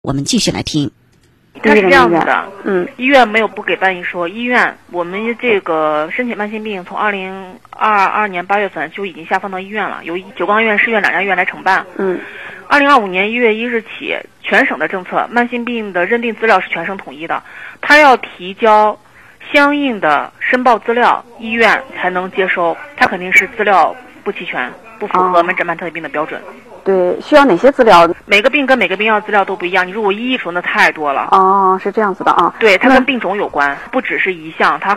我们继续来听。 它是这样子的，医院没有不给办一说。医院我们这个申请慢性病从2022年8月份就已经下放到医院了，由九江医院、市院两家医院来承办。2025年1月1日起，全省的政策，慢性病的认定资料是全省统一的，他要提交相应的申报资料，医院才能接收。他肯定是资料不齐全，不符合门诊慢特异病的标准。 对，需要哪些资料？ 每个病跟每个病要资料都不一样，你如果一一说那太多了。 是这样子的啊。 对，它跟病种有关，不只是一项，它